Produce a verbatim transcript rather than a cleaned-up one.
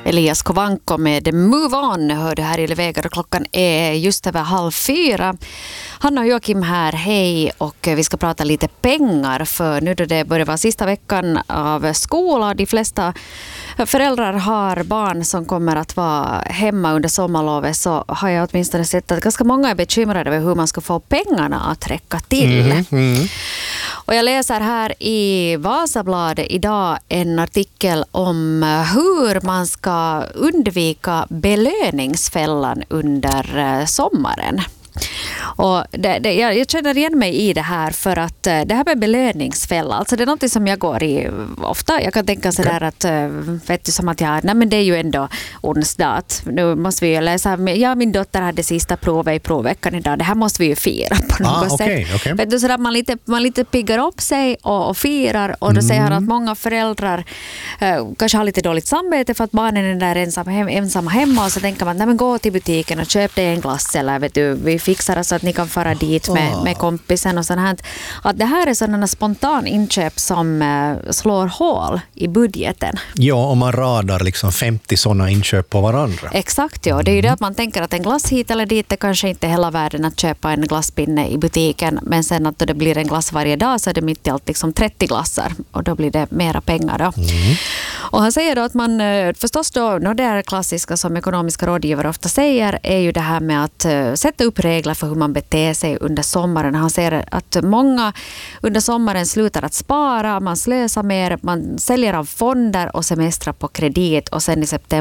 Elias Kovanko med Move On hör du här i Levegar och klockan är just över halv fyra. Hanna och Joakim här, hej, och vi ska prata lite pengar för nu då det börjar vara sista veckan av skola. De flesta föräldrar har barn som kommer att vara hemma under sommarlovet, så har jag åtminstone sett att ganska många är bekymrade över hur man ska få pengarna att räcka till. Mm, mm. Och jag läser här i Vasabladet idag en artikel om hur man ska undvika belöningsfällan under sommaren. Och det, det, jag, jag känner igen mig i det här för att det här med belöningsfälla, alltså det är något som jag går i ofta. Jag kan tänka sådär att, vet du, som att jag, nej men det är ju ändå onsdag, att nu måste vi ju läsa, ja min dotter hade sista provet i provveckan idag, det här måste vi ju fira på något ah, okay, sätt. Okay. Vet du, sådär man lite, man lite piggar upp sig och, och firar, och då mm. säger han att många föräldrar eh, kanske har lite dåligt samvete för att barnen är där ensam, hem, ensamma hemma, och så tänker man, nej men gå till butiken och köp dig en glass, eller vet du, vi fixar så att ni kan fara dit med, oh. med kompisen och sånt här. Att det här är sådana spontan inköp som uh, slår hål i budgeten. Ja, om man radar liksom femtio sådana inköp på varandra. Exakt, ja. Det är ju det att man tänker att en glass hit eller dit är kanske inte hela världen att köpa en glasspinne i butiken, men sen att då det blir en glass varje dag så är det mitt i allt liksom trettio glassar, och då blir det mera pengar då. Mm. Och han säger då att man förstås då, no, det är klassiska som ekonomiska rådgivare ofta säger, är ju det här med att uh, sätta upp regler för hur man beter sig under sommaren. Han säger att många under sommaren slutar att spara, man slösar mer, man säljer av fonder och semestrar på kredit, och sen i september